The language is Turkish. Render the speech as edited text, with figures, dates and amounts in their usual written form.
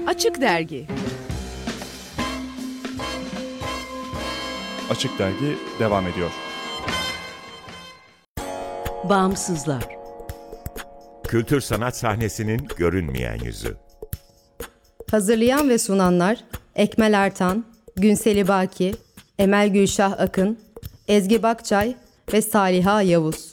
Açık Dergi. Açık Dergi devam ediyor. Bağımsızlar. Kültür sanat sahnesinin görünmeyen yüzü. Hazırlayan ve sunanlar Ekmel Ertan, Günseli Baki, Emel Gülşah Akın, Ezgi Bakçay ve Saliha Yavuz.